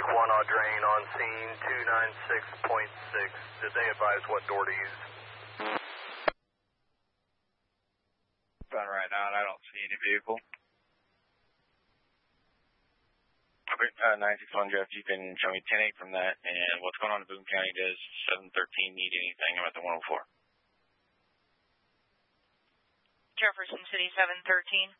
Traffic 1 Audrain on scene 296.6. Did they advise what door to use? Right now, and I don't see any vehicle. Okay, 961 Jeff, you can show me 10-8 from that, and what's going on in Boone County? Does 713 need anything? I'm at the 104. Jefferson City 713.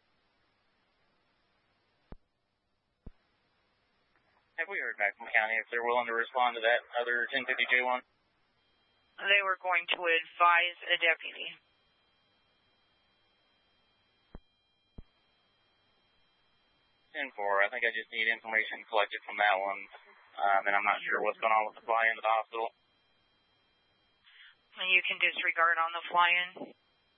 Have we heard back from the county if they're willing to respond to that other 1050J1? They were going to advise a deputy. 10-4, I think I just need information collected from that one, and I'm not sure what's going on with the fly-in to the hospital. And you can disregard on the fly-in.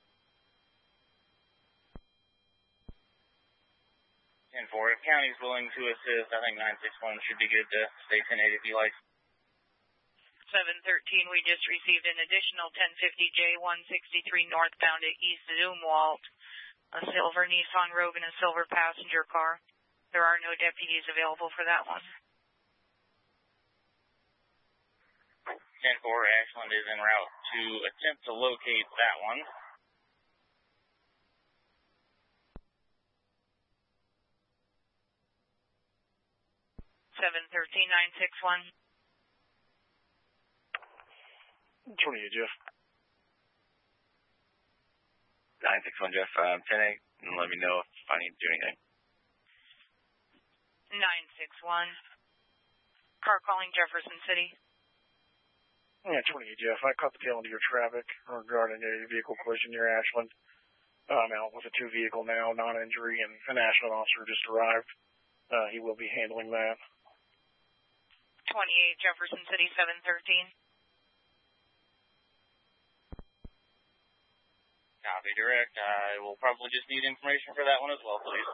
10-4, if county's willing to assist, I think 961 should be good to stay 10-8 if you like. 713, we just received an additional 1050J 163 northbound at East Zumwalt, a silver Nissan Rogue and a silver passenger car. There are no deputies available for that one. 10-4, Ashland is en route to attempt to locate that one. Seven 13-961. 28, Jeff. 961, Jeff. 10-8, and let me know if I need to do anything. 961. Car calling Jefferson City. Yeah, 28, Jeff. I caught the tail end of your traffic regarding a vehicle collision near Ashland. I'm out with a 2-vehicle now, non-injury, and an Ashland officer just arrived. He will be handling that. 28, Jefferson City 713. Copy, direct. I will probably just need information for that one as well, please.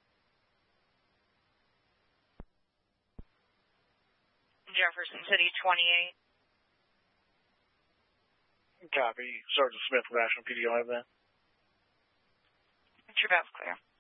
Jefferson City 28. Copy. Sergeant Smith with Ashland PD, I have that. Your best clear.